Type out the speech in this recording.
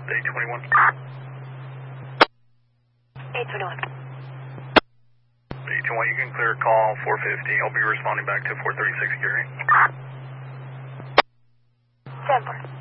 821. 821. 821, you can clear call 450. I'll be responding back to 436 Gary. 10-4.